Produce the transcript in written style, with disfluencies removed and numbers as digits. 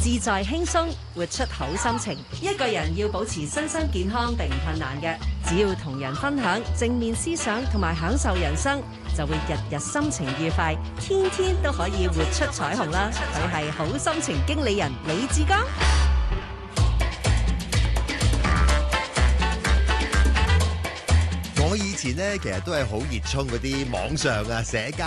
自在輕鬆，活出好心情。一個人要保持身心健康並唔困難嘅，只要同人分享正面思想同埋享受人生，就會日日心情愉快，天天都可以活出彩虹啦！佢係好心情經理人李志剛。 我以前咧，其實都係好熱衷嗰啲網上啊社交